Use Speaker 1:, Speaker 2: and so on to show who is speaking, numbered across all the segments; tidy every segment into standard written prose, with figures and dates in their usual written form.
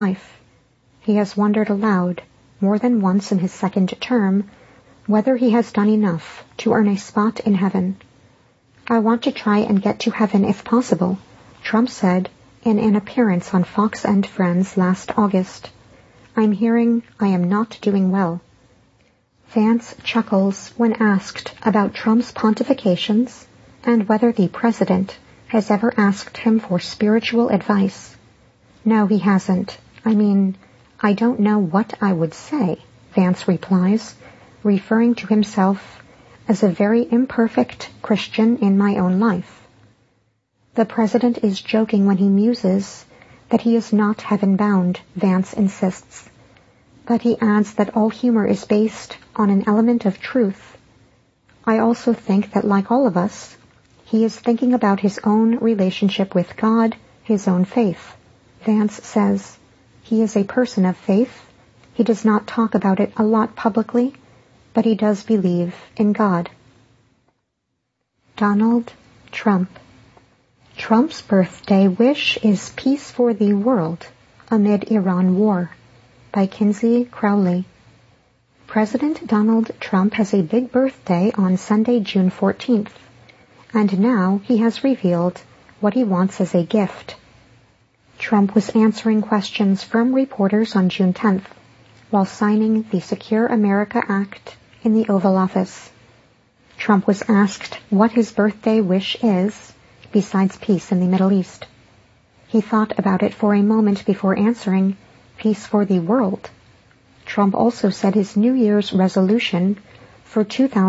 Speaker 1: life. He has wondered aloud, more than once in his second term, whether he has done enough to earn a spot in heaven. "I want to try and get to heaven if possible," Trump said in an appearance on Fox and Friends last August. "I'm hearing I am not doing well." Vance chuckles when asked about Trump's pontifications and whether the president has ever asked him for spiritual advice. "No, he hasn't. I don't know what I would say," Vance replies, referring to himself as a very imperfect Christian in my own life. The president is joking when he muses that he is not heaven-bound, Vance insists. But he adds that all humor is based on an element of truth. "I also think that, like all of us, he is thinking about his own relationship with God, his own faith," Vance says. He is a person of faith. He does not talk about it a lot publicly, but he does believe in God. Donald Trump. Trump's birthday wish is peace for the world amid Iran war, by Kinsey Crowley. President Donald Trump has a big birthday on Sunday, June 14th, and now he has revealed what he wants as a gift. Trump was answering questions from reporters on June 10th while signing the Secure America Act in the Oval Office. Trump was asked what his birthday wish is, besides peace in the Middle East. He thought about it for a moment before answering, "Peace for the world." Trump also said his New Year's resolution for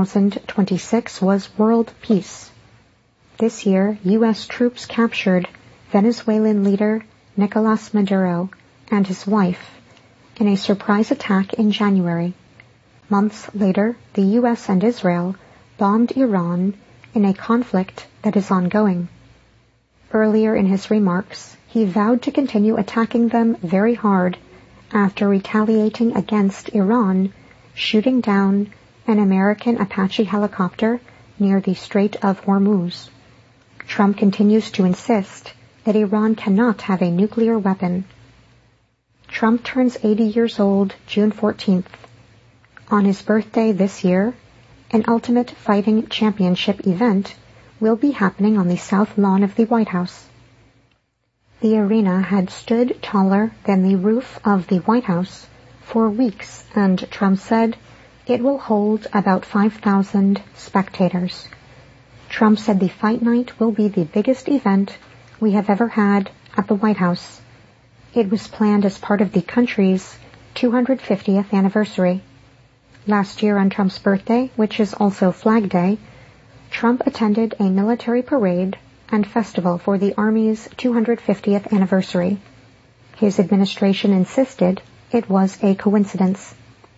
Speaker 1: 2026 was world peace. This year, U.S. troops captured Venezuelan leader Nicolas Maduro and his wife in a surprise attack in January. Months later, the U.S. and Israel bombed Iran in a conflict that is ongoing. Earlier in his remarks, he vowed to continue attacking them very hard after retaliating against Iran, shooting down an American Apache helicopter near the Strait of Hormuz. Trump continues to insist that Iran cannot have a nuclear weapon. Trump turns 80 years old June 14th. On his birthday this year, an Ultimate Fighting Championship event will be happening on the south lawn of the White House. The arena had stood taller than the roof of the White House for weeks, and Trump said it will hold about 5,000 spectators. Trump said the fight night will be the biggest event we have ever had at the White House. It was planned as part of the country's 250th anniversary. Last year on Trump's birthday, which is also Flag Day, Trump attended a military parade and festival for the Army's 250th anniversary. His administration insisted it was a coincidence.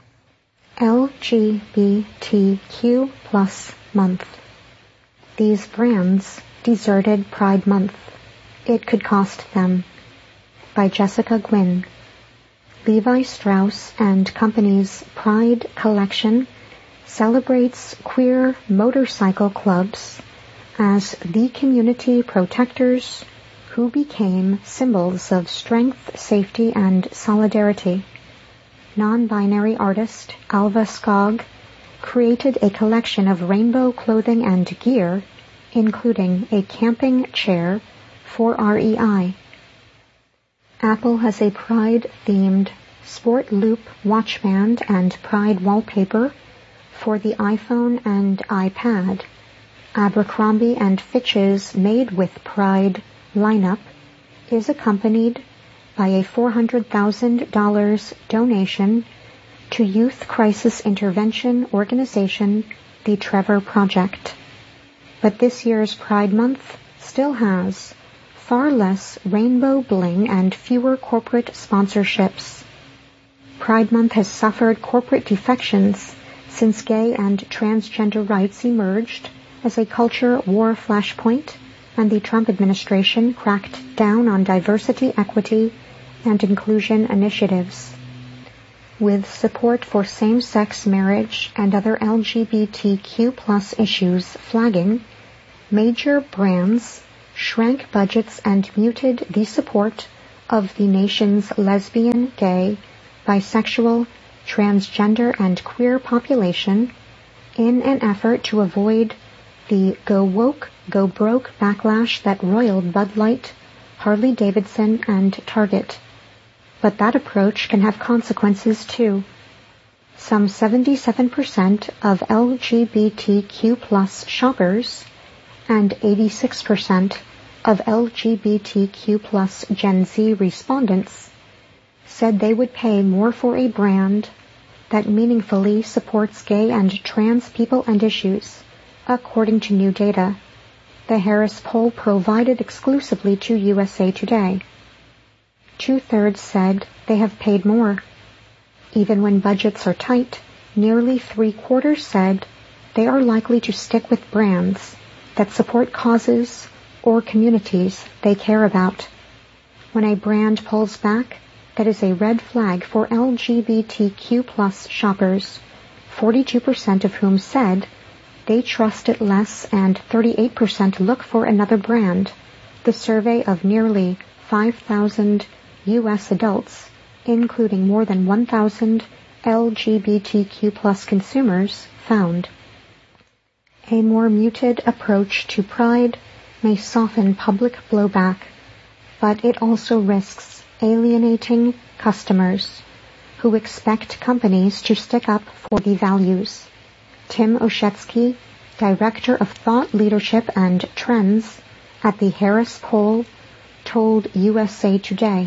Speaker 1: LGBTQ+ month. These brands deserted Pride Month. It could cost them. By Jessica Gwynn. Levi Strauss and Company's Pride collection celebrates queer motorcycle clubs as the community protectors who became symbols of strength, safety, and solidarity. Non-binary artist Alva Skog created a collection of rainbow clothing and gear, including a camping chair for REI. Apple has a Pride-themed Sport Loop watch band and Pride wallpaper for the iPhone and iPad. Abercrombie & Fitch's Made with Pride lineup is accompanied by a $400,000 donation to youth crisis intervention organization, the Trevor Project. But this year's Pride Month still has far less rainbow bling and fewer corporate sponsorships. Pride Month has suffered corporate defections since gay and transgender rights emerged as a culture war flashpoint and the Trump administration cracked down on diversity, equity, and inclusion initiatives. With support for same-sex marriage and other LGBTQ+ issues flagging, major brands shrank budgets and muted the support of the nation's lesbian, gay, bisexual, transgender, and queer population in an effort to avoid the go woke, go broke backlash that roiled Bud Light, Harley-Davidson, and Target. But that approach can have consequences too. Some 77% of LGBTQ+ shoppers and 86% of LGBTQ+ Gen Z respondents said they would pay more for a brand that meaningfully supports gay and trans people and issues, according to new data. The Harris poll provided exclusively to USA Today. 2/3 said they have paid more. Even when budgets are tight, nearly 3/4 said they are likely to stick with brands that support causes or communities they care about. When a brand pulls back, that is a red flag for LGBTQ+ shoppers, 42% of whom said they trust it less and 38% look for another brand. The survey of nearly 5,000 U.S. adults, including more than 1,000 LGBTQ+ consumers, found. A more muted approach to pride may soften public blowback, but it also risks alienating customers who expect companies to stick up for the values. Tim Oshetsky, Director of Thought Leadership and Trends at the Harris Poll, told USA Today,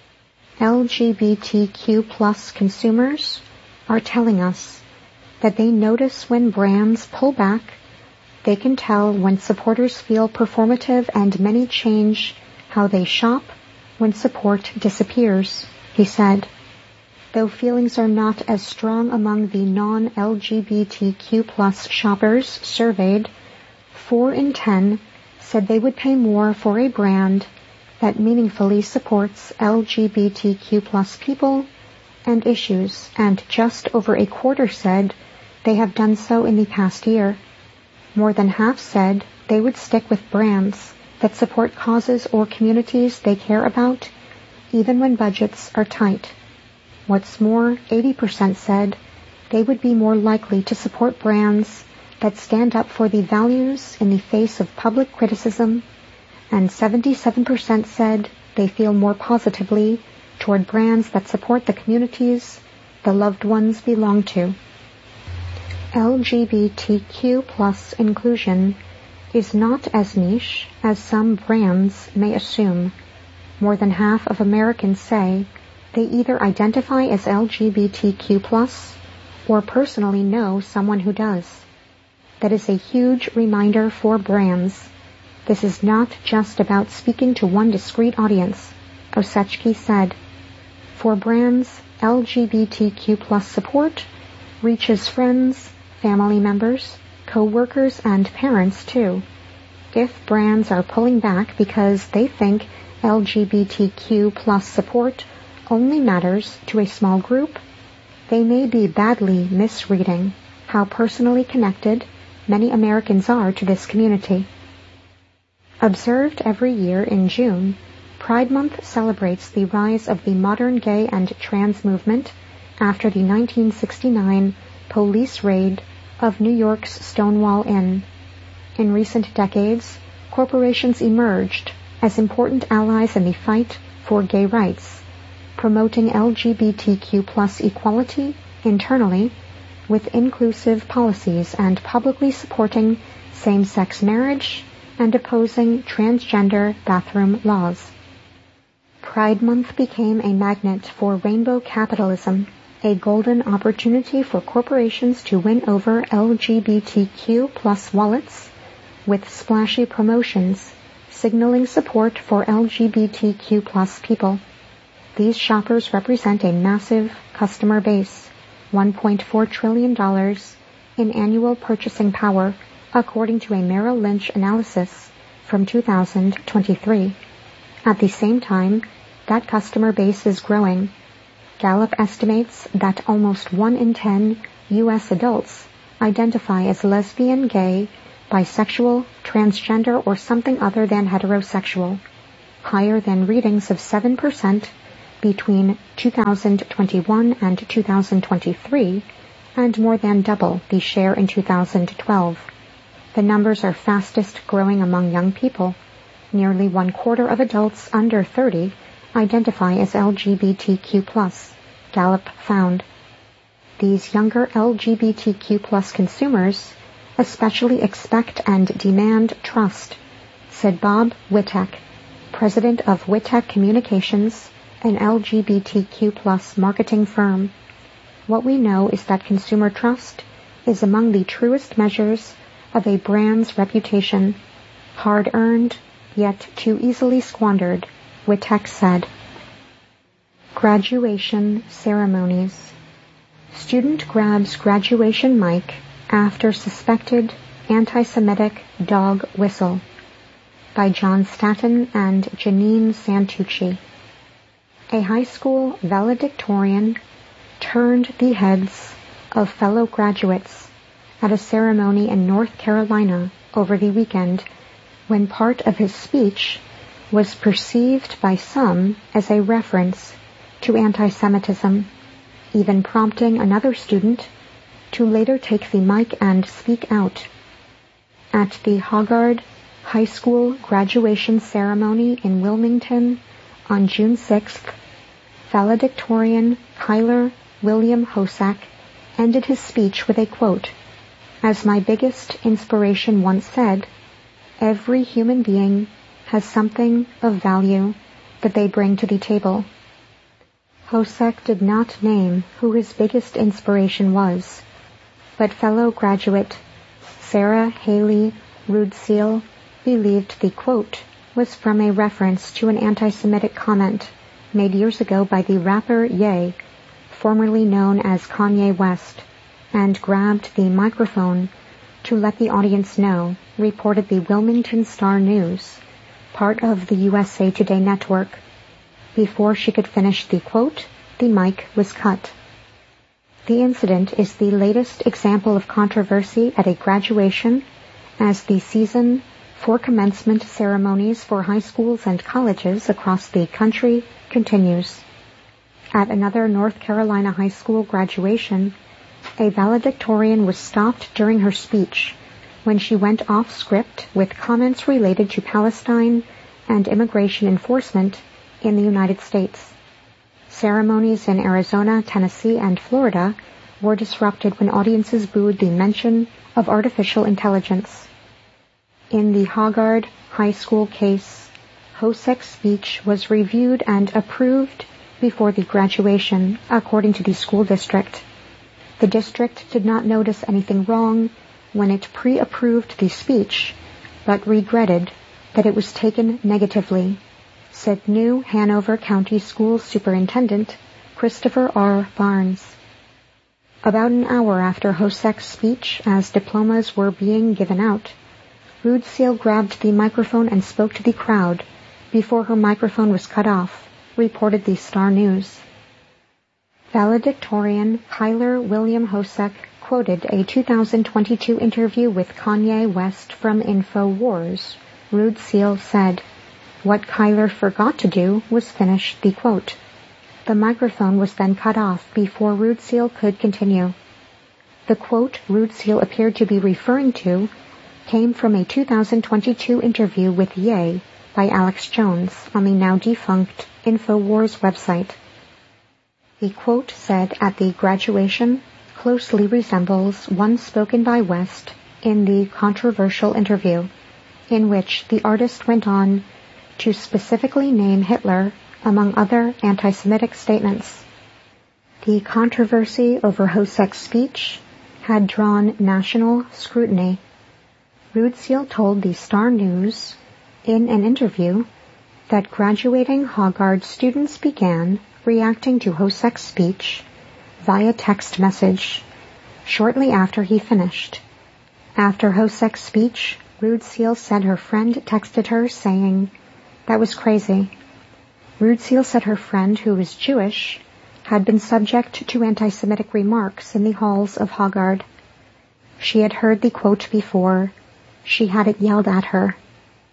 Speaker 1: LGBTQ+ consumers are telling us that they notice when brands pull back. They can tell when supporters feel performative, and many change how they shop when support disappears, he said. Though feelings are not as strong among the non-LGBTQ+ shoppers surveyed, 4 in 10 said they would pay more for a brand that meaningfully supports LGBTQ+ people and issues, and just over a quarter said they have done so in the past year. More than half said they would stick with brands that support causes or communities they care about, even when budgets are tight. What's more, 80% said they would be more likely to support brands that stand up for the values in the face of public criticism, and 77% said they feel more positively toward brands that support the communities the loved ones belong to. LGBTQ+ inclusion is not as niche as some brands may assume. More than half of Americans say they either identify as LGBTQ+ or personally know someone who does. That is a huge reminder for brands. This is not just about speaking to one discrete audience, Oshetsky said. For brands, LGBTQ+ support reaches friends, family members, co-workers, and parents too. If brands are pulling back because they think LGBTQ+ support only matters to a small group, they may be badly misreading how personally connected many Americans are to this community. Observed every year in June, Pride Month celebrates the rise of the modern gay and trans movement after the 1969 police raid of New York's Stonewall Inn. In recent decades, corporations emerged as important allies in the fight for gay rights, promoting LGBTQ+ equality internally with inclusive policies and publicly supporting same-sex marriage and opposing transgender bathroom laws. Pride Month became a magnet for rainbow capitalism, a golden opportunity for corporations to win over LGBTQ+ wallets with splashy promotions signaling support for LGBTQ+ people. These shoppers represent a massive customer base, $1.4 trillion in annual purchasing power, according to a Merrill Lynch analysis from 2023. At the same time, that customer base is growing. Gallup estimates that almost 1 in 10 U.S. adults identify as lesbian, gay, bisexual, transgender, or something other than heterosexual. higher than readings of 7% between 2021 and 2023, and more than double the share in 2012. The numbers are fastest growing among young people. Nearly 1/4 of adults under 30 identify as LGBTQ+, Gallup found. These younger LGBTQ+ consumers especially expect and demand trust, said Bob Witek, president of Witek Communications, an LGBTQ+ marketing firm. What we know is that consumer trust is among the truest measures of a brand's reputation, hard-earned, yet too easily squandered, Witek said. Graduation ceremonies. Student grabs graduation mic after suspected anti-Semitic dog whistle, by John Staton and Janine Santucci. A high school valedictorian turned the heads of fellow graduates at a ceremony in North Carolina over the weekend when part of his speech was perceived by some as a reference to anti-Semitism, even prompting another student to later take the mic and speak out. At the Hoggard High School graduation ceremony in Wilmington on June 6th, valedictorian Kyler William Hosack ended his speech with a quote, "As my biggest inspiration once said, every human being has something of value that they bring to the table." Hosack did not name who his biggest inspiration was, but fellow graduate Sarah Haley Rudsiel believed the quote was from a reference to an anti-Semitic comment made years ago by the rapper Ye, formerly known as Kanye West, and grabbed the microphone to let the audience know, reported the Wilmington Star-News, part of the USA Today network. Before she could finish the quote, the mic was cut. The incident is the latest example of controversy at a graduation, as the season for commencement ceremonies for high schools and colleges across the country continues. At another North Carolina high school graduation, a valedictorian was stopped during her speech when she went off script with comments related to Palestine and immigration enforcement in the United States. Ceremonies in Arizona, Tennessee, and Florida were disrupted when audiences booed the mention of artificial intelligence. In the Hoggard High School case, Hosack's speech was reviewed and approved before the graduation, according to the school district. The district did not notice anything wrong when it pre-approved the speech, but regretted that it was taken negatively, said new Hanover County School Superintendent Christopher R. Barnes. About an hour after Hosack's speech, as diplomas were being given out, Rudsiel grabbed the microphone and spoke to the crowd before her microphone was cut off, reported the Star-News. Valedictorian Kyler William Hosack quoted a 2022 interview with Kanye West from InfoWars. Rudsiel said, "What Kyler forgot to do was finish the quote." The microphone was then cut off before Rudsiel could continue. The quote Rudsiel appeared to be referring to came from a 2022 interview with Ye by Alex Jones on the now-defunct InfoWars website. The quote said at the graduation closely resembles one spoken by West in the controversial interview, in which the artist went on to specifically name Hitler among other anti-Semitic statements. The controversy over Hosack's speech had drawn national scrutiny. Rudsiel told the Star-News in an interview that graduating Hoggard students began reacting to Hosack's speech via text message shortly after he finished. After Hosack's speech, Rudsiel said her friend texted her saying, "That was crazy." Rudsiel said her friend, who was Jewish, had been subject to anti-Semitic remarks in the halls of Hoggard. She had heard the quote before. She had it yelled at her.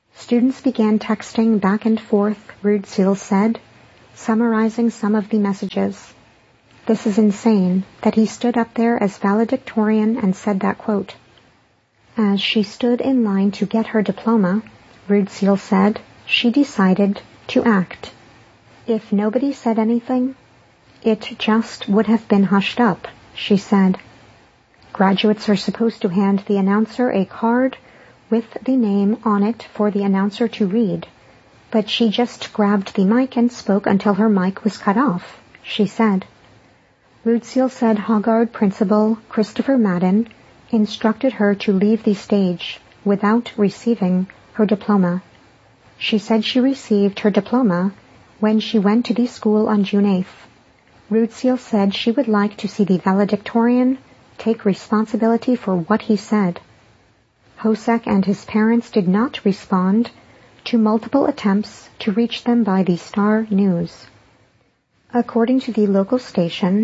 Speaker 1: Students began texting back and forth, Rudsill said, summarizing some of the messages. This is insane that he stood up there as valedictorian and said that quote. As she stood in line to get her diploma, Rudsill said, she decided to act. If nobody said anything, it just would have been hushed up, she said. Graduates are supposed to hand the announcer a card with the name on it for the announcer to read, but she just grabbed the mic and spoke until her mic was cut off, she said. Rudsill said Hoggard principal Christopher Madden instructed her to leave the stage without receiving her diploma. She said she received her diploma when she went to the school on June 8th. Rudsill said she would like to see the valedictorian take responsibility for what he said. Hosek and his parents did not respond to multiple attempts to reach them by the Star News. According to the local station,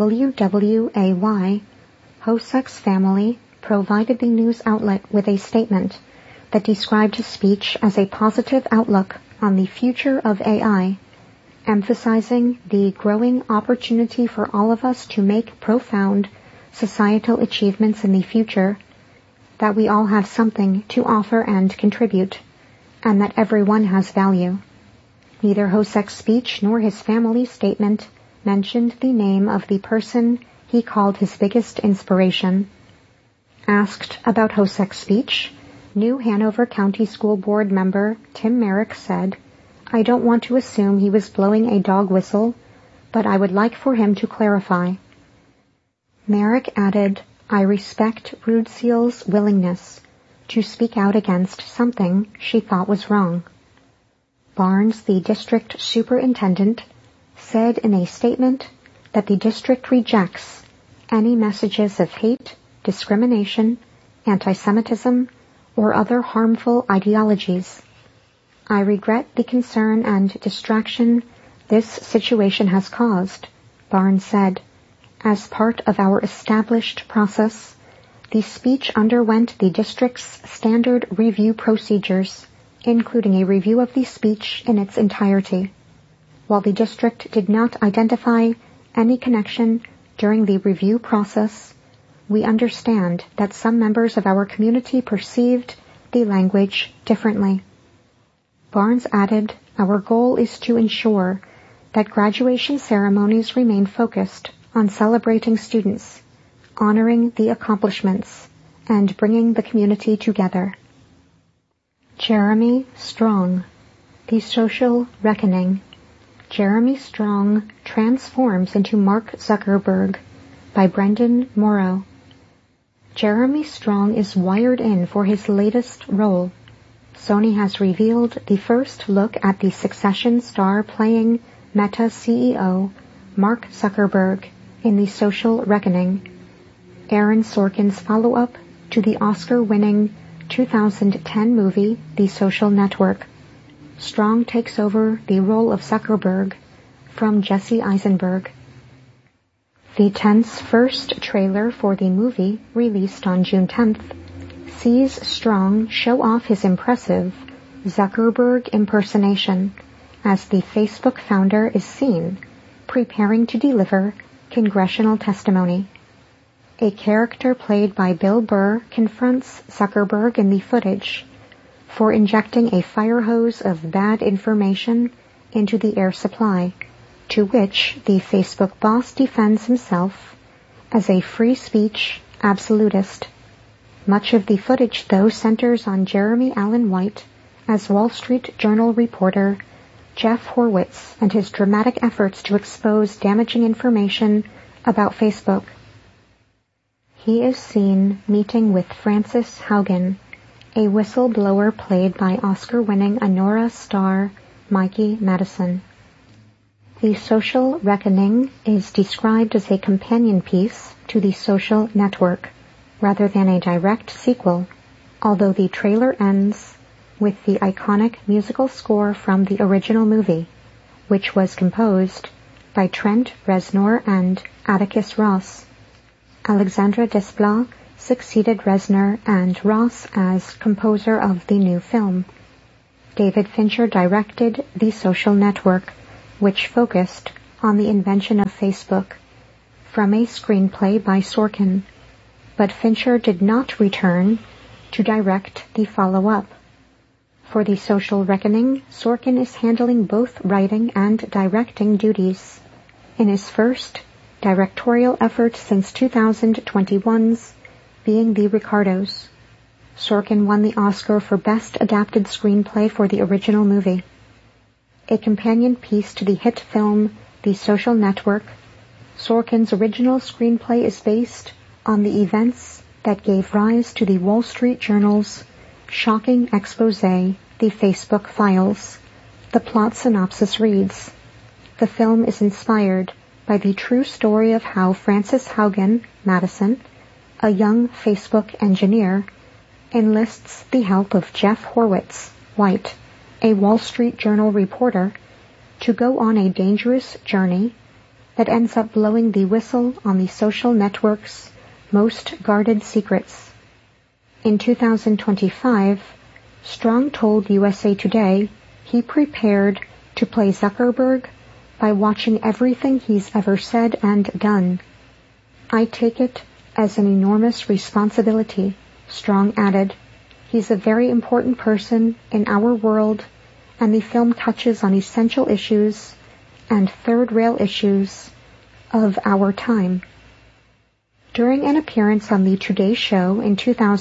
Speaker 1: WWAY, Hosek's family provided the news outlet with a statement that described his speech as a positive outlook on the future of AI, emphasizing the growing opportunity for all of us to make profound societal achievements in the future, that we all have something to offer and contribute, and that everyone has value. Neither Hosek's speech nor his family's statement mentioned the name of the person he called his biggest inspiration. Asked about Hosek's speech, new Hanover County School Board member Tim Merrick said, I don't want to assume he was blowing a dog whistle, but I would like for him to clarify. Merrick added, I respect Rudsill's willingness to speak out against something she thought was wrong. Barnes, the district superintendent, said in a statement that the district rejects any messages of hate, discrimination, anti-Semitism, or other harmful ideologies. I regret the concern and distraction this situation has caused, Barnes said. As part of our established process, the speech underwent the district's standard review procedures, including a review of the speech in its entirety. While the district did not identify any connection during the review process, we understand that some members of our community perceived the language differently. Barnes added, our goal is to ensure that graduation ceremonies remain focused on celebrating students, honoring the accomplishments, and bringing the community together. Jeremy Strong, The Social Reckoning. Jeremy Strong transforms into Mark Zuckerberg by Brendan Morrow. Jeremy Strong is wired in for his latest role. Sony has revealed the first look at the Succession star playing Meta CEO Mark Zuckerberg in The Social Reckoning, Aaron Sorkin's follow-up to the Oscar-winning 2010 movie The Social Network. Strong takes over the role of Zuckerberg from Jesse Eisenberg. The tense first trailer for the movie, released on June 10th, sees Strong show off his impressive Zuckerberg impersonation as the Facebook founder is seen preparing to deliver congressional testimony. A character played by Bill Burr confronts Zuckerberg in the footage for injecting a fire hose of bad information into the air supply, to which the Facebook boss defends himself as a free speech absolutist. Much of the footage, though, centers on Jeremy Allen White as Wall Street Journal reporter Jeff Horwitz and his dramatic efforts to expose damaging information about Facebook. He is seen meeting with Frances Haugen, a whistleblower played by Oscar-winning Anora star Mikey Madison. The Social Reckoning is described as a companion piece to The Social Network, rather than a direct sequel, although the trailer ends with the iconic musical score from the original movie, which was composed by Trent Reznor and Atticus Ross. Alexandra Desplat succeeded Reznor and Ross as composer of the new film. David Fincher directed The Social Network, which focused on the invention of Facebook, from a screenplay by Sorkin, but Fincher did not return to direct the follow-up. For The Social Reckoning, Sorkin is handling both writing and directing duties. In his first directorial effort since 2021's being The Ricardos, Sorkin won the Oscar for Best Adapted Screenplay for the original movie. A companion piece to the hit film The Social Network, Sorkin's original screenplay is based on the events that gave rise to the Wall Street Journal's shocking expose, The Facebook Files. The plot synopsis reads, the film is inspired by the true story of how Frances Haugen Madison, a young Facebook engineer, enlists the help of Jeff Horwitz White, a Wall Street Journal reporter, to go on a dangerous journey that ends up blowing the whistle on the social network's most guarded secrets. In 2025, Strong told USA Today he prepared to play Zuckerberg by watching everything he's ever said and done. I take it as an enormous responsibility, Strong added. He's a very important person in our world, and the film touches on essential issues and third-rail issues of our time. During an appearance on the Today Show in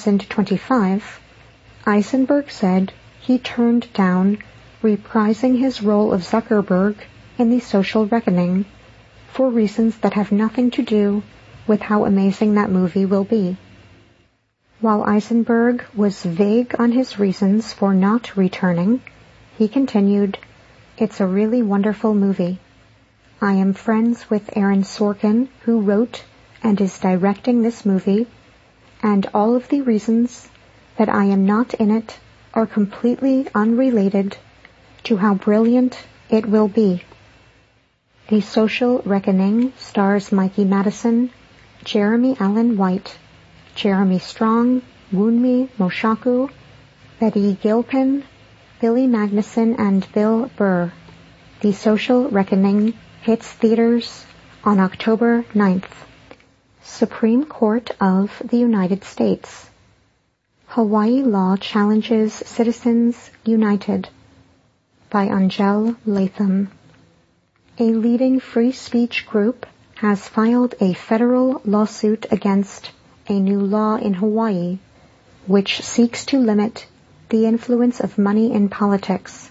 Speaker 1: 2025, Eisenberg said he turned down reprising his role of Zuckerberg in The Social Reckoning for reasons that have nothing to do with how amazing that movie will be. While Eisenberg was vague on his reasons for not returning, he continued, "It's a really wonderful movie. I am friends with Aaron Sorkin, who wrote and is directing this movie, and all of the reasons that I am not in it are completely unrelated to how brilliant it will be." The Social Reckoning stars Mikey Madison, Jeremy Allen White, Jeremy Strong, Wunmi Mosaku, Betty Gilpin, Billy Magnuson, and Bill Burr. The Social Reckoning hits theaters on October 9th. Supreme Court of the United States. Hawaii Law Challenges Citizens United by Angel Latham. A leading free speech group has filed a federal lawsuit against a new law in Hawaii which seeks to limit the influence of money in politics.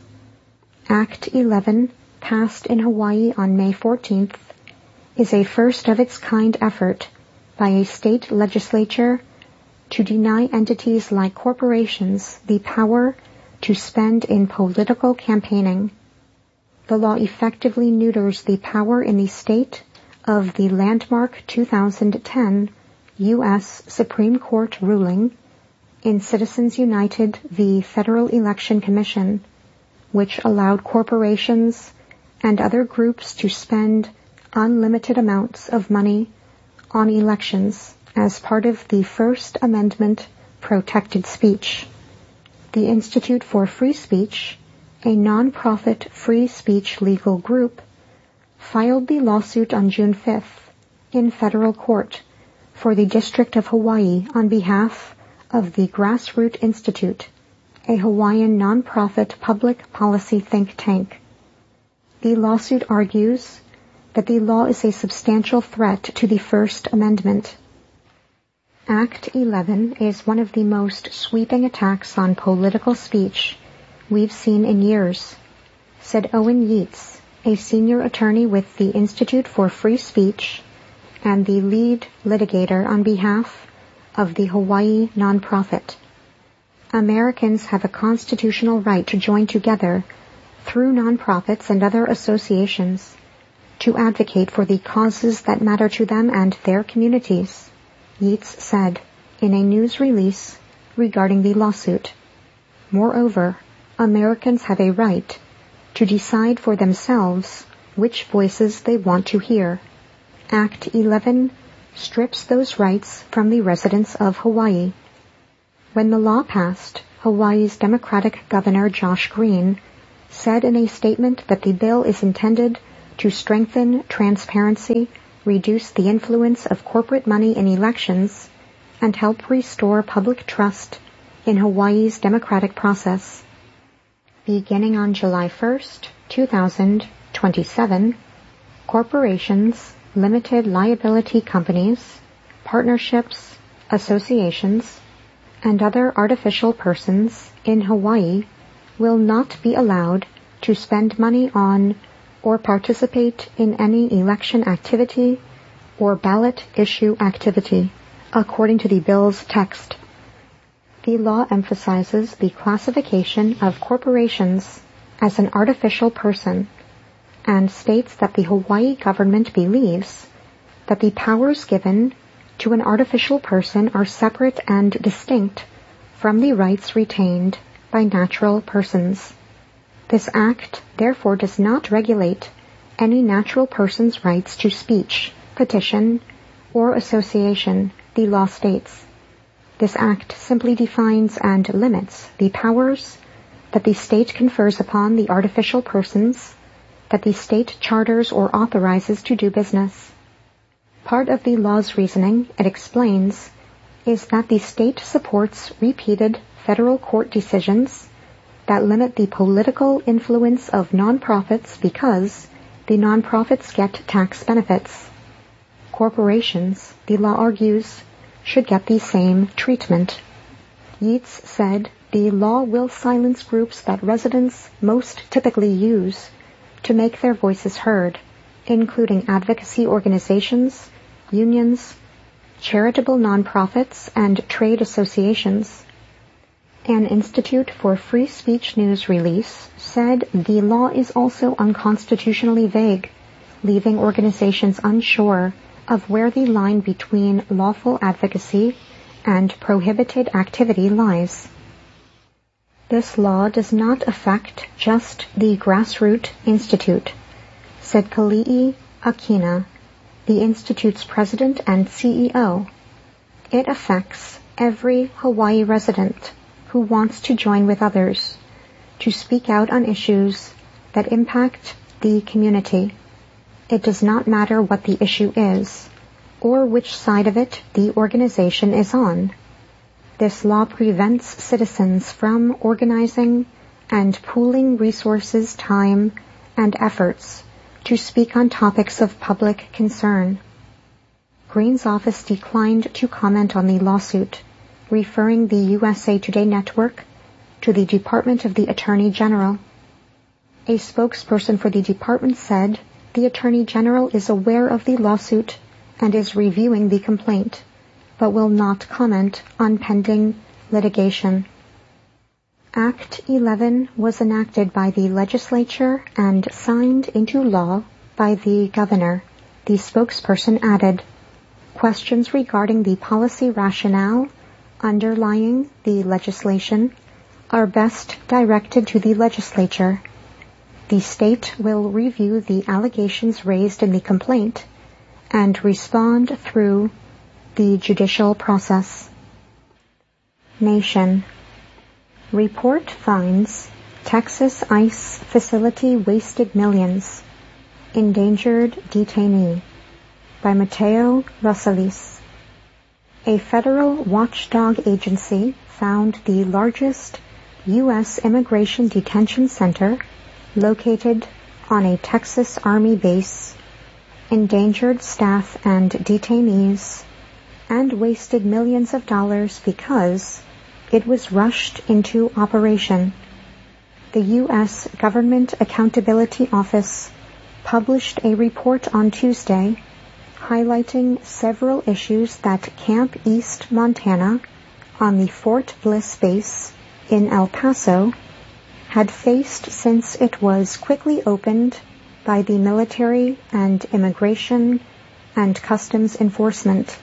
Speaker 1: Act 11, passed in Hawaii on May 14th, is a first-of-its-kind effort by a state legislature to deny entities like corporations the power to spend in political campaigning. The law effectively neuters the power in the state of the landmark 2010 U.S. Supreme Court ruling in Citizens United v. Federal Election Commission, which allowed corporations and other groups to spend unlimited amounts of money on elections as part of the First Amendment protected speech. The Institute for Free Speech, a non-profit free speech legal group, filed the lawsuit on June 5th in federal court for the District of Hawaii on behalf of the Grassroot Institute, a Hawaiian non-profit public policy think tank. The lawsuit argues that the law is a substantial threat to the First Amendment. Act 11 is one of the most sweeping attacks on political speech we've seen in years, said Owen Yeats, a senior attorney with the Institute for Free Speech and the lead litigator on behalf of the Hawaii nonprofit. Americans have a constitutional right to join together through nonprofits and other associations to advocate for the causes that matter to them and their communities, Yeats said in a news release regarding the lawsuit. Moreover, Americans have a right to decide for themselves which voices they want to hear. Act 11 strips those rights from the residents of Hawaii. When the law passed, Hawaii's Democratic Governor Josh Green said in a statement that the bill is intended to strengthen transparency, reduce the influence of corporate money in elections, and help restore public trust in Hawaii's democratic process. Beginning on July 1st, 2027, corporations, limited liability companies, partnerships, associations, and other artificial persons in Hawaii will not be allowed to spend money on or participate in any election activity or ballot issue activity, according to the bill's text. The law emphasizes the classification of corporations as an artificial person and states that the Hawaii government believes that the powers given to an artificial person are separate and distinct from the rights retained by natural persons. This act therefore does not regulate any natural person's rights to speech, petition, or association, the law states. This act simply defines and limits the powers that the state confers upon the artificial persons that the state charters or authorizes to do business. Part of the law's reasoning, it explains, is that the state supports repeated federal court decisions that limit the political influence of nonprofits because the nonprofits get tax benefits. Corporations, the law argues, should get the same treatment. Yeats said the law will silence groups that residents most typically use to make their voices heard, including advocacy organizations, unions, charitable nonprofits, and trade associations. An Institute for Free Speech news release said the law is also unconstitutionally vague, leaving organizations unsure of where the line between lawful advocacy and prohibited activity lies. This law does not affect just the Grassroot Institute, said Kali'i Akina, the Institute's president and CEO. It affects every Hawaii resident who wants to join with others to speak out on issues that impact the community. It does not matter what the issue is or which side of it the organization is on. This law prevents citizens from organizing and pooling resources, time, and efforts to speak on topics of public concern. Green's office declined to comment on the lawsuit, referring the USA Today network to the Department of the Attorney General. A spokesperson for the department said the Attorney General is aware of the lawsuit and is reviewing the complaint, but will not comment on pending litigation. Act 11 was enacted by the legislature and signed into law by the governor, the spokesperson added. Questions regarding the policy rationale underlying the legislation are best directed to the legislature. The state will review the allegations raised in the complaint and respond through the judicial process. Nation. Report finds Texas ICE facility wasted millions. Endangered detainee. By Mateo Rosales. A federal watchdog agency found the largest U.S. immigration detention center located on a Texas Army base, endangered staff and detainees, and wasted millions of dollars because it was rushed into operation. The U.S. Government Accountability Office published a report on Tuesday highlighting several issues that Camp East Montana on the Fort Bliss base in El Paso had faced since it was quickly opened by the military and immigration and customs enforcement.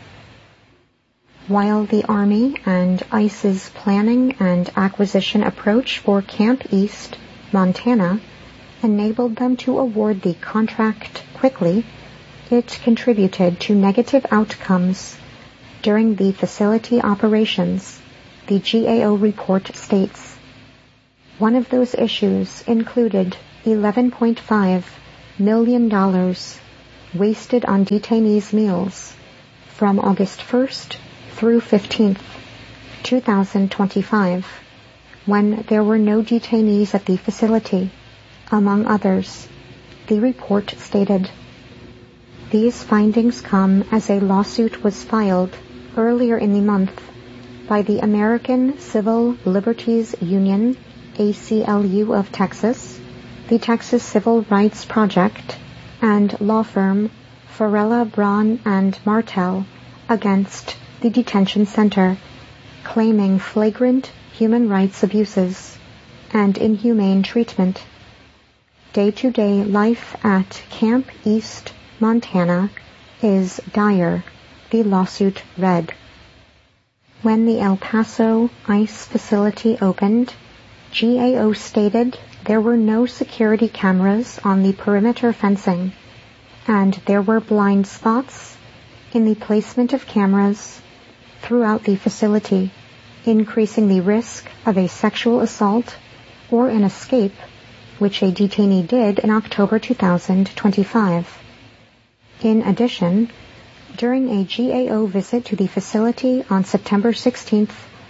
Speaker 1: While the Army and ICE's planning and acquisition approach for Camp East Montana enabled them to award the contract quickly, it contributed to negative outcomes during the facility operations, the GAO report states. One of those issues included $11.5 million wasted on detainees' meals from August 1st through 15th, 2025, when there were no detainees at the facility, among others, the report stated. These findings come as a lawsuit was filed earlier in the month by the American Civil Liberties Union, ACLU of Texas, the Texas Civil Rights Project, and law firm Farella, Braun and Martel against the detention center, claiming flagrant human rights abuses and inhumane treatment. Day-to-day life at Camp East, Montana is dire, the lawsuit read. When the El Paso ICE facility opened, GAO stated there were no security cameras on the perimeter fencing, and there were blind spots in the placement of cameras throughout the facility, increasing the risk of a sexual assault or an escape, which a detainee did in October 2025. In addition, during a GAO visit to the facility on September 16,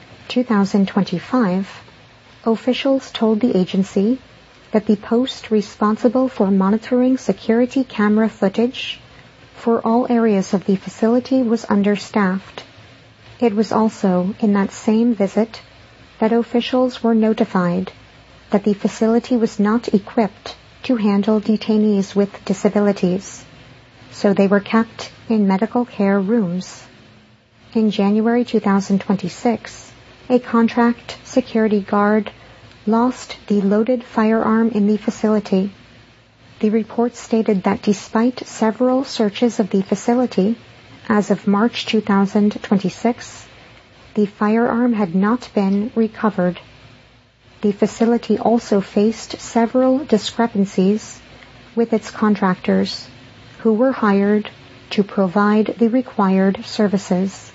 Speaker 1: 2025, officials told the agency that the post responsible for monitoring security camera footage for all areas of the facility was understaffed. It was also in that same visit that officials were notified that the facility was not equipped to handle detainees with disabilities, so they were kept in medical care rooms. In January 2026, a contract security guard lost the loaded firearm in the facility. The report stated that despite several searches of the facility, as of March 2026, the firearm had not been recovered. The facility also faced several discrepancies with its contractors, who were hired to provide the required services.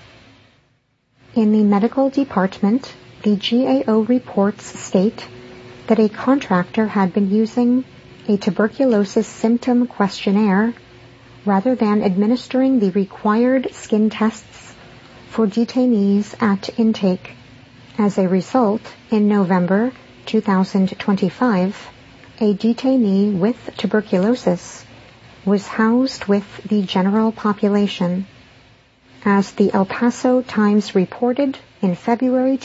Speaker 1: In the medical department, the GAO reports state that a contractor had been using a tuberculosis symptom questionnaire rather than administering the required skin tests for detainees at intake. As a result, in November 2025, a detainee with tuberculosis was housed with the general population. As the El Paso Times reported in February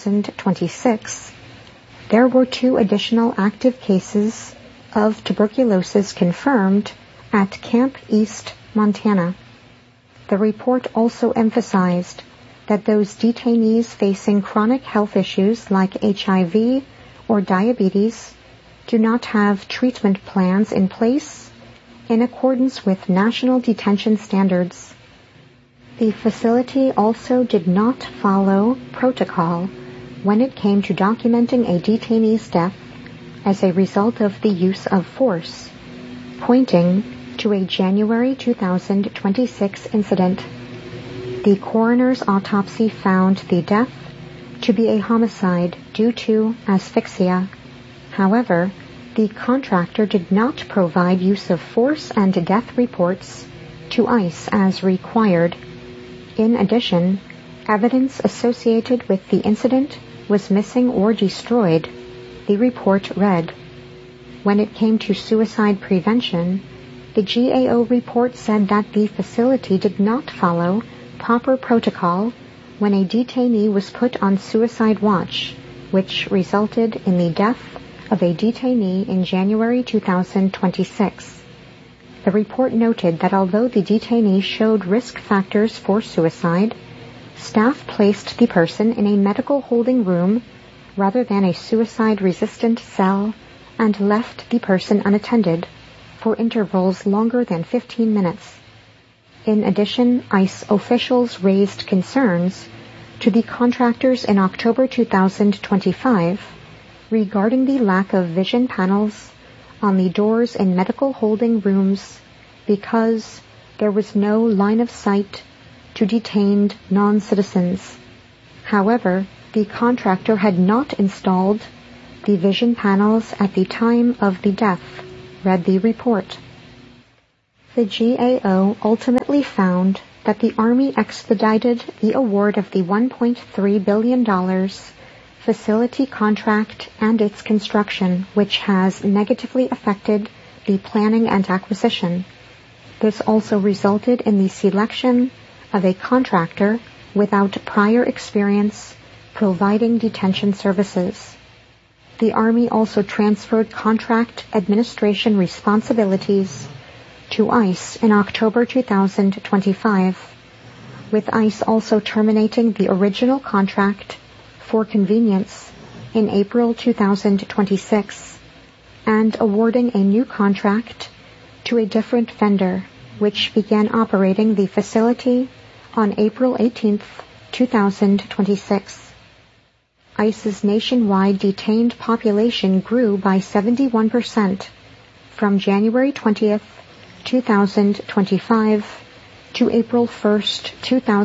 Speaker 1: 2026, there were 2 additional active cases of tuberculosis confirmed at Camp East, Montana. The report also emphasized that those detainees facing chronic health issues like HIV or diabetes do not have treatment plans in place in accordance with national detention standards. The facility also did not follow protocol when it came to documenting a detainee's death as a result of the use of force, pointing to a January 2026 incident. The coroner's autopsy found the death to be a homicide due to asphyxia. However, the contractor did not provide use of force and death reports to ICE as required. In addition, evidence associated with the incident was missing or destroyed, the report read. When it came to suicide prevention, the GAO report said that the facility did not follow proper protocol when a detainee was put on suicide watch, which resulted in the death of a detainee in January 2026. The report noted that although the detainee showed risk factors for suicide, staff placed the person in a medical holding room rather than a suicide-resistant cell and left the person unattended for intervals longer than 15 minutes. In addition, ICE officials raised concerns to the contractors in October 2025 regarding the lack of vision panels on the doors in medical holding rooms because there was no line of sight to detained non-citizens. However, the contractor had not installed the vision panels at the time of the death, read the report. The GAO ultimately found that the Army expedited the award of the $1.3 billion facility contract and its construction, which has negatively affected the planning and acquisition. This also resulted in the selection of a contractor without prior experience providing detention services. The Army also transferred contract administration responsibilities to ICE in October 2025, with ICE also terminating the original contract for convenience in April 2026 and awarding a new contract to a different vendor, which began operating the facility on April 18, 2026. ICE's nationwide detained population grew by 71% from January 20th, 2025 to April 1st,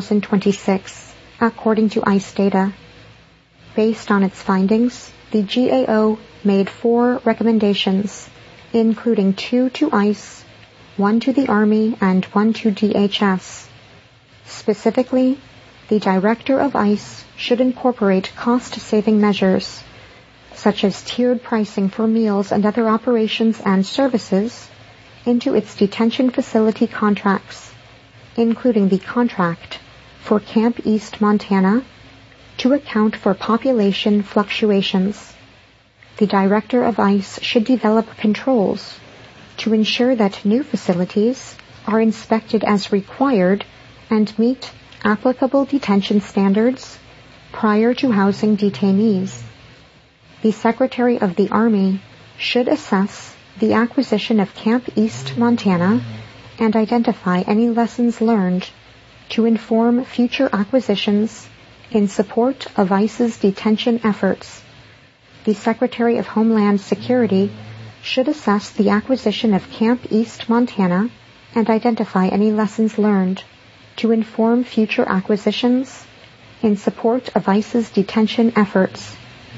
Speaker 1: 2026, according to ICE data. Based on its findings, the GAO made 4 recommendations, including 2 to ICE, 1 to the Army, and 1 to DHS. Specifically, the Director of ICE should incorporate cost-saving measures, such as tiered pricing for meals and other operations and services, into its detention facility contracts, including the contract for Camp East Montana, to account for population fluctuations. The Director of ICE should develop controls to ensure that new facilities are inspected as required and meet applicable detention standards prior to housing detainees. The Secretary of the Army should assess the acquisition of Camp East Montana and identify any lessons learned to inform future acquisitions in support of ICE's detention efforts. The Secretary of Homeland Security should assess the acquisition of Camp East Montana and identify any lessons learned to inform future acquisitions in support of ICE's detention efforts.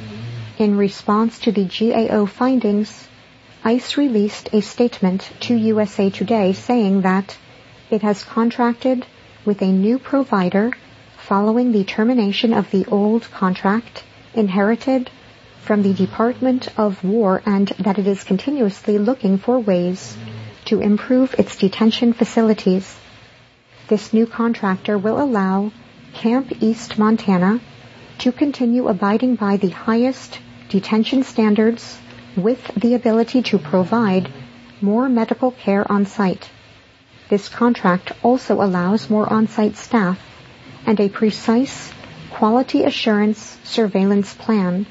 Speaker 1: In response to the GAO findings, ICE released a statement to USA Today saying that it has contracted with a new provider following the termination of the old contract inherited from the Department of War, and that it is continuously looking for ways to improve its detention facilities. This new contractor will allow Camp East Montana to continue abiding by the highest detention standards with the ability to provide more medical care on site. This contract also allows more on-site staff and a precise quality assurance surveillance plan.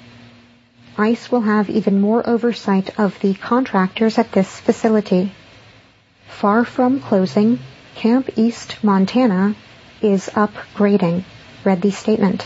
Speaker 1: ICE will have even more oversight of the contractors at this facility. Far from closing, Camp East Montana is upgrading, read the statement.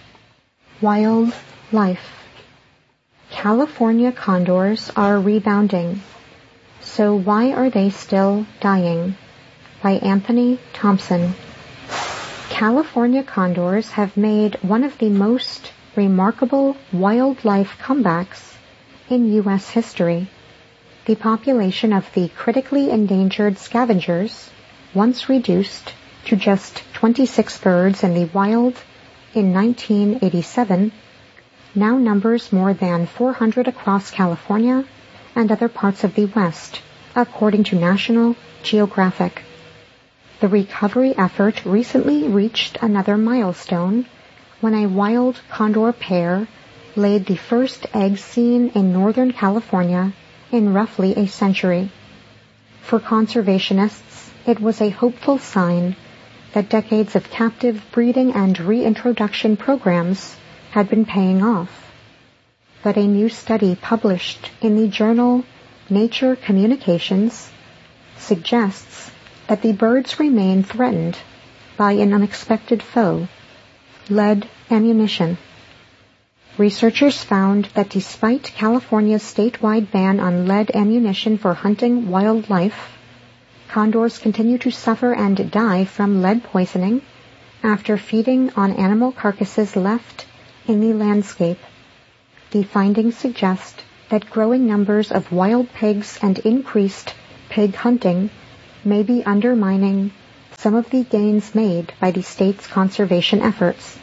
Speaker 1: Wildlife. California condors are rebounding. So why are they still dying? By Anthony Thompson. California condors have made one of the most remarkable wildlife comebacks in U.S. history. The population of the critically endangered scavengers, once reduced to just 26 birds in the wild in 1987, now numbers more than 400 across California and other parts of the West, according to National Geographic. The recovery effort recently reached another milestone when a wild condor pair laid the first egg seen in Northern California in roughly a century. For conservationists, it was a hopeful sign that decades of captive breeding and reintroduction programs had been paying off. But a new study published in the journal Nature Communications suggests that the birds remain threatened by an unexpected foe, lead ammunition. Researchers found that despite California's statewide ban on lead ammunition for hunting wildlife, condors continue to suffer and die from lead poisoning after feeding on animal carcasses left in the landscape. The findings suggest that growing numbers of wild pigs and increased pig hunting may be undermining some of the gains made by the state's conservation efforts.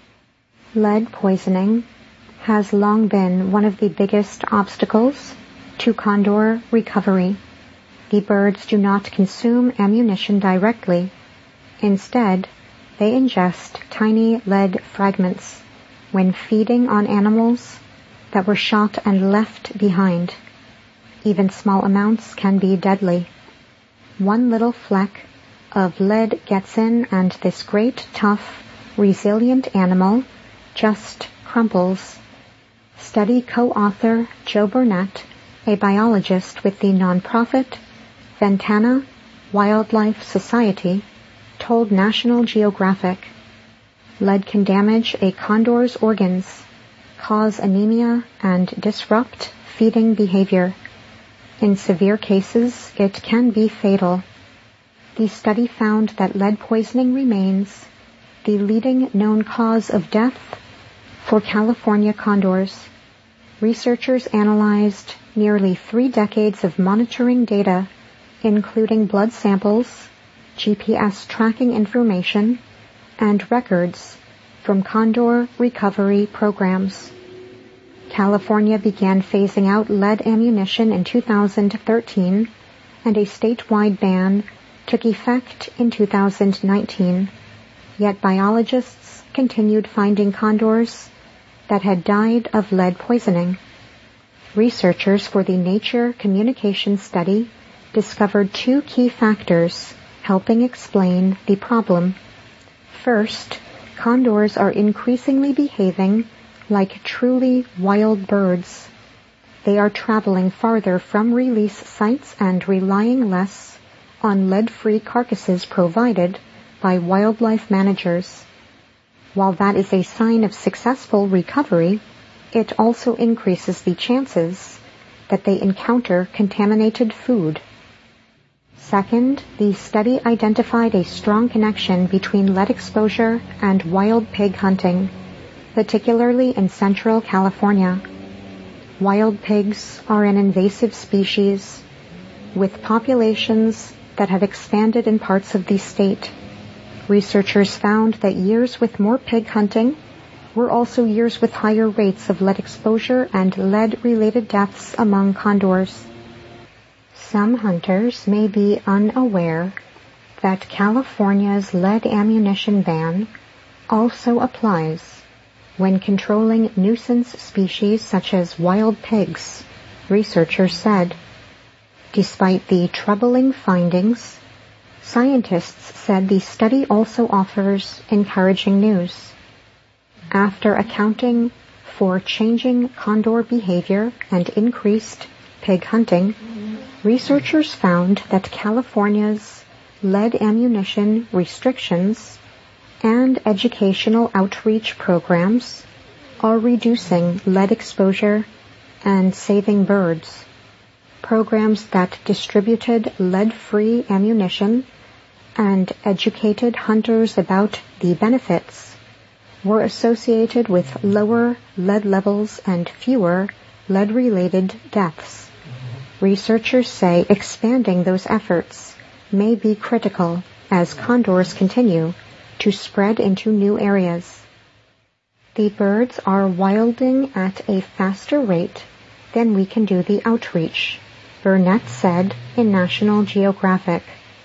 Speaker 1: Lead poisoning has long been one of the biggest obstacles to condor recovery. The birds do not consume ammunition directly. Instead, they ingest tiny lead fragments when feeding on animals that were shot and left behind. Even small amounts can be deadly. One little fleck of lead gets in and this great, tough, resilient animal just crumples. Study co-author Joe Burnett, a biologist with the nonprofit Ventana Wildlife Society, told National Geographic, lead can damage a condor's organs, cause anemia, and disrupt feeding behavior. In severe cases, it can be fatal. The study found that lead poisoning remains the leading known cause of death for California condors. Researchers analyzed nearly 3 decades of monitoring data, including blood samples, GPS tracking information, and records from condor recovery programs. California began phasing out lead ammunition in 2013, and a statewide ban took effect in 2019. Yet biologists continued finding condors that had died of lead poisoning. Researchers for the Nature Communications Study discovered 2 key factors helping explain the problem. First, condors are increasingly behaving like truly wild birds. They are traveling farther from release sites and relying less on lead-free carcasses provided by wildlife managers. While that is a sign of successful recovery, it also increases the chances that they encounter contaminated food. Second, the study identified a strong connection between lead exposure and wild pig hunting, particularly in Central California. Wild pigs are an invasive species with populations that have expanded in parts of the state. Researchers found that years with more pig hunting were also years with higher rates of lead exposure and lead-related deaths among condors. Some hunters may be unaware that California's lead ammunition ban also applies when controlling nuisance species such as wild pigs, researchers said. Despite the troubling findings, scientists said the study also offers encouraging news. After accounting for changing condor behavior and increased pig hunting, researchers found that California's lead ammunition restrictions and educational outreach programs are reducing lead exposure and saving birds. Programs that distributed lead-free ammunition and educated hunters about the benefits were associated with lower lead levels and fewer lead-related deaths. Researchers say expanding those efforts may be critical as condors continue to spread into new areas. The birds are wilding at a faster rate than we can do the outreach, Burnett said in National Geographic.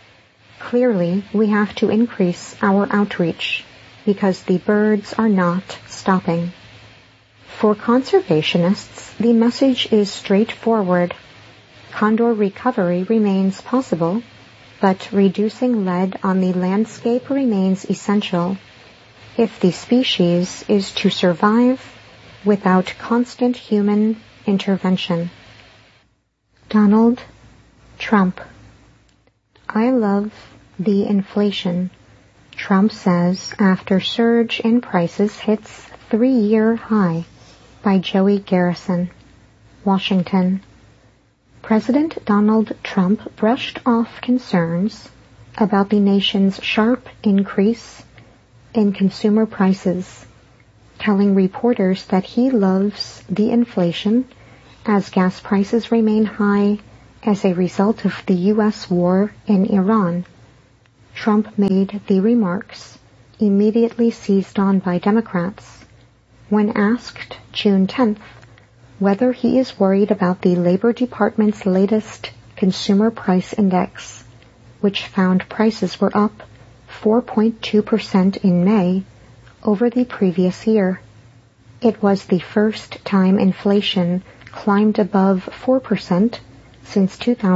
Speaker 1: Clearly, we have to increase our outreach because the birds are not stopping. For conservationists, the message is straightforward. Condor recovery remains possible, but reducing lead on the landscape remains essential if the species is to survive without constant human intervention. Donald Trump. I love the inflation, Trump says after surge in prices hits 3-year high, by Joey Garrison, Washington. President Donald Trump brushed off concerns about the nation's sharp increase in consumer prices telling reporters that he loves the inflation as gas prices remain high as a result of the U.S. war in Iran. Trump made the remarks, immediately seized on by Democrats, when asked June 10th whether he is worried about the Labor Department's latest Consumer Price Index, which found prices were up 4.2% in May over the previous year. It was the first time inflation climbed above 4% since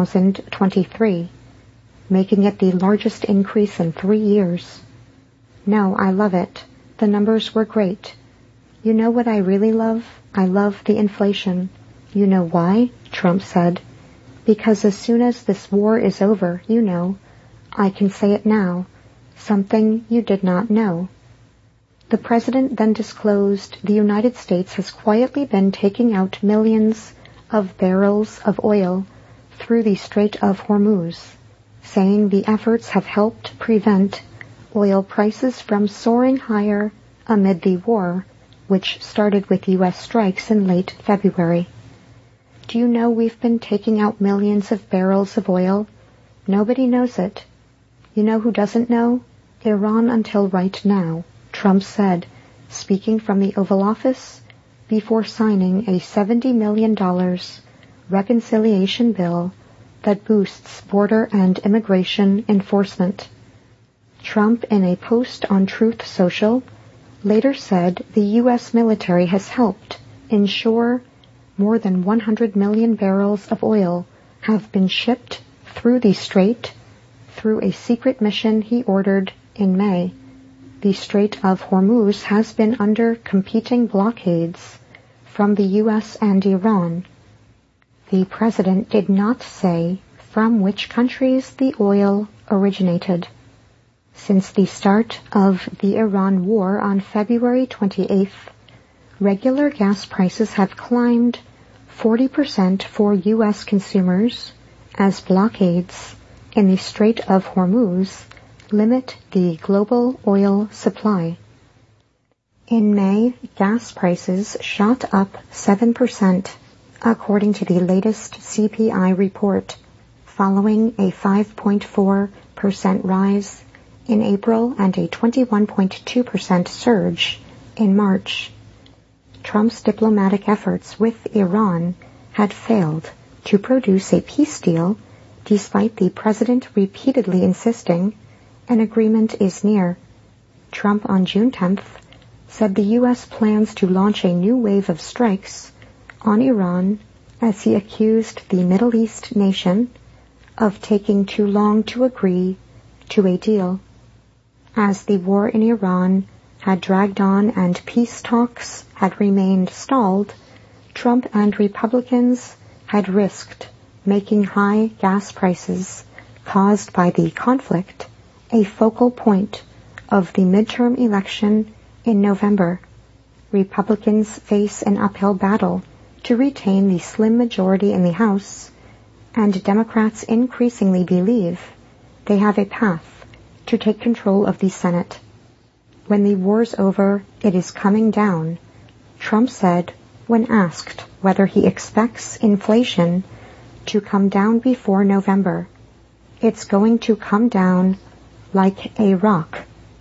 Speaker 1: 2023, making it the largest increase in 3 years. No, I love it. The numbers were great. You know what I really love? I love the inflation. You know why? Trump said. Because as soon as this war is over, I can say it now, something you did not know. The president then disclosed the United States has quietly been taking out millions of barrels of oil through the Strait of Hormuz, saying the efforts have helped prevent oil prices from soaring higher amid the war, which started with U.S. strikes in late February. Do you know we've been taking out millions of barrels of oil? Nobody knows it. You know who doesn't know? Iran until right now, Trump said, speaking from the Oval Office before signing a $70 million reconciliation bill that boosts border and immigration enforcement. Trump, in a post on Truth Social, later said the U.S. military has helped ensure more than 100 million barrels of oil have been shipped through the strait through a secret mission he ordered in May. The Strait of Hormuz has been under competing blockades from the U.S. and Iran. The president did not say from which countries the oil originated. Since the start of the Iran war on February 28th, regular gas prices have climbed 40% for U.S. consumers as blockades in the Strait of Hormuz limit the global oil supply. In May, gas prices shot up 7%, according to the latest CPI report, following a 5.4% rise in April and a 21.2% surge in March. Trump's diplomatic efforts with Iran had failed to produce a peace deal, despite the president repeatedly insisting an agreement is near. Trump on June 10th said the U.S. plans to launch a new wave of strikes on Iran as he accused the Middle East nation of taking too long to agree to a deal. As the war in Iran had dragged on and peace talks had remained stalled, Trump and Republicans had risked making high gas prices caused by the conflict a focal point of the midterm election in November. Republicans face an uphill battle to retain the slim majority in the House, and Democrats increasingly believe they have a path to take control of the Senate. When the war's over, it is coming down, Trump said when asked whether he expects inflation to come down before November. It's going to come down like a rock.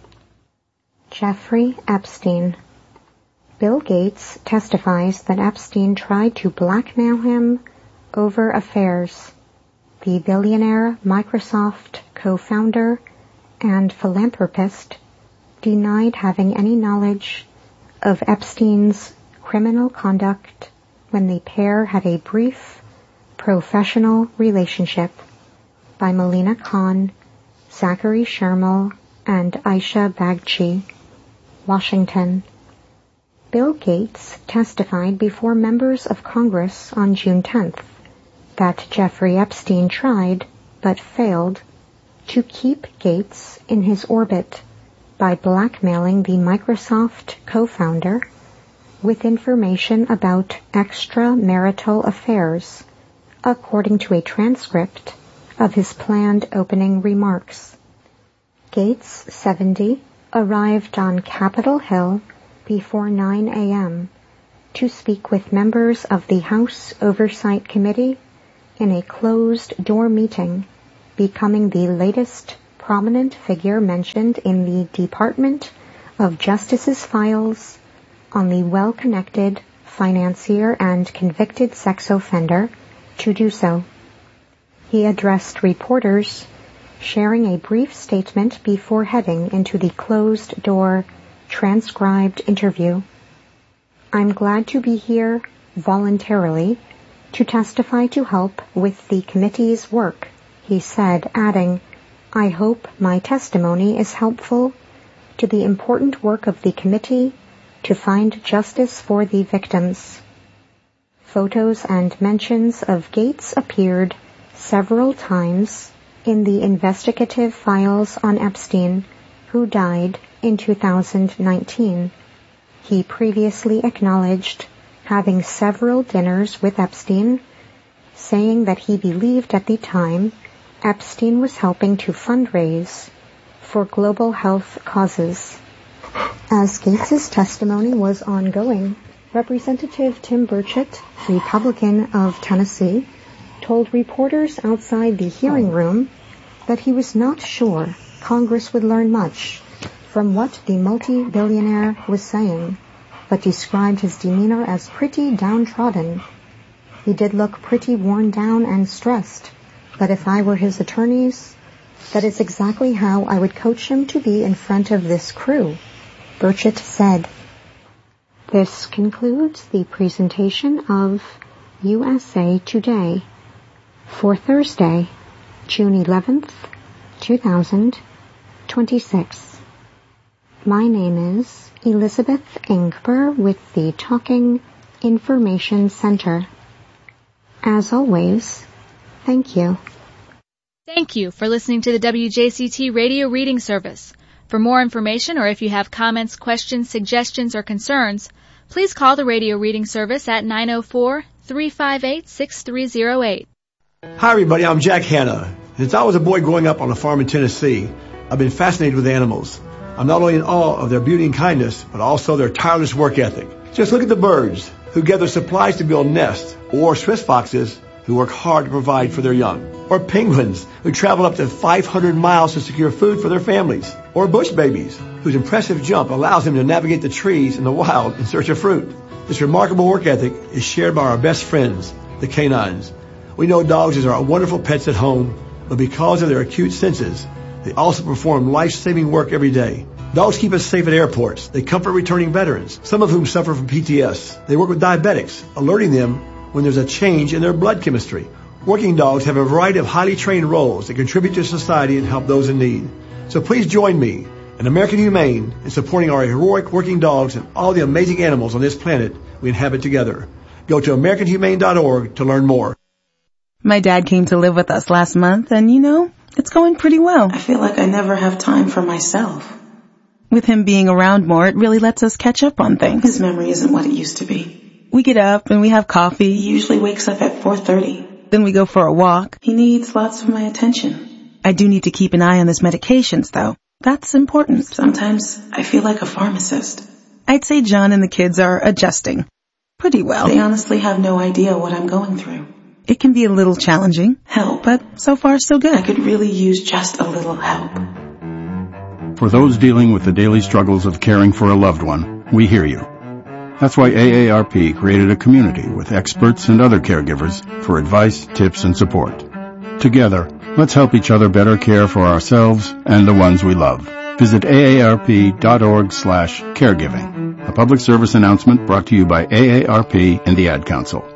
Speaker 1: Jeffrey Epstein. Bill Gates testifies that Epstein tried to blackmail him over affairs. The billionaire Microsoft co-founder and philanthropist denied having any knowledge of Epstein's criminal conduct when the pair had a brief professional relationship. By Melina Khan, Zachary Shermel, and Aisha Bagchi, Washington. Bill Gates testified before members of Congress on June 10th that Jeffrey Epstein tried, but failed, to keep Gates in his orbit by blackmailing the Microsoft co-founder with information about extramarital affairs, according to a transcript of his planned opening remarks. Gates, 70, arrived on Capitol Hill before 9 a.m. to speak with members of the House Oversight Committee in a closed-door meeting, becoming the latest prominent figure mentioned in the Department of Justice's files on the well-connected financier and convicted sex offender to do so. He addressed reporters, sharing a brief statement before heading into the closed-door, transcribed interview. I'm glad to be here voluntarily to testify to help with the committee's work, he said, adding, I hope my testimony is helpful to the important work of the committee to find justice for the victims. Photos and mentions of Gates appeared several times in the investigative files on Epstein, who died in 2019. He previously acknowledged having several dinners with Epstein, saying that he believed at the time Epstein was helping to fundraise for global health causes. As Gates' testimony was ongoing, Representative Tim Burchett, Republican of Tennessee, told reporters outside the hearing room that he was not sure Congress would learn much from what the multi-billionaire was saying, but described his demeanor as pretty downtrodden. He did look pretty worn down and stressed, but if I were his attorneys, that is exactly how I would coach him to be in front of this crew, Burchett said. This concludes the presentation of USA Today for Thursday, June 11th, 2026. My name is Elizabeth Ingber with the Talking Information Center. As always, thank you.
Speaker 2: Thank you for listening to the WJCT Radio Reading Service. For more information or if you have comments, questions, suggestions, or concerns, please call the Radio Reading Service at 904-358-6308.
Speaker 3: Hi everybody, I'm Jack Hanna. Since I was a boy growing up on a farm in Tennessee, I've been fascinated with animals. I'm not only in awe of their beauty and kindness, but also their tireless work ethic. Just look at the birds who gather supplies to build nests, or Swiss foxes who work hard to provide for their young, or penguins who travel up to 500 miles to secure food for their families, or bush babies whose impressive jump allows them to navigate the trees in the wild in search of fruit. This remarkable work ethic is shared by our best friends, the canines. We know dogs are wonderful pets at home, but because of their acute senses, they also perform life-saving work every day. Dogs keep us safe at airports. They comfort returning veterans, some of whom suffer from PTS. They work with diabetics, alerting them when there's a change in their blood chemistry. Working dogs have a variety of highly trained roles that contribute to society and help those in need. So please join me and American Humane in supporting our heroic working dogs and all the amazing animals on this planet we inhabit together. Go to AmericanHumane.org to learn more.
Speaker 4: My dad came to live with us last month, and it's going pretty well.
Speaker 5: I feel like I never have time for myself.
Speaker 4: With him being around more, it really lets us catch up on things.
Speaker 5: His memory isn't what it used to be.
Speaker 4: We get up and we have coffee.
Speaker 5: He usually wakes up at 4:30.
Speaker 4: Then we go for a walk.
Speaker 5: He needs lots of my attention.
Speaker 4: I do need to keep an eye on his medications, though. That's important.
Speaker 5: Sometimes I feel like a pharmacist.
Speaker 4: I'd say John and the kids are adjusting pretty well.
Speaker 5: They honestly have no idea what I'm going through.
Speaker 4: It can be a little challenging.
Speaker 5: Help.
Speaker 4: But so far so good.
Speaker 5: I could really use just a little help.
Speaker 6: For those dealing with the daily struggles of caring for a loved one, we hear you. That's why AARP created a community with experts and other caregivers for advice, tips, and support. Together, let's help each other better care for ourselves and the ones we love. Visit aarp.org/caregiving. A public service announcement brought to you by AARP and the Ad Council.